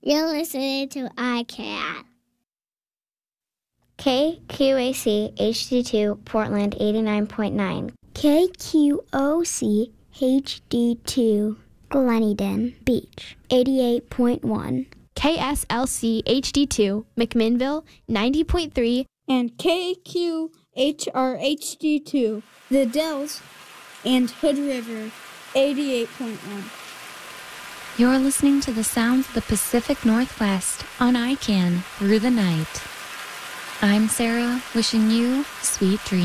You're listening to iCat. KQAC HD2 Portland 89.9. KQOC HD2 Gleneden Beach 88.1. KSLC HD2 McMinnville 90.3. And KQHR HD2 The Dells and Hood River 88.1. You're listening to the sounds of the Pacific Northwest on ICANN through the night. I'm Sarah, wishing you sweet dreams.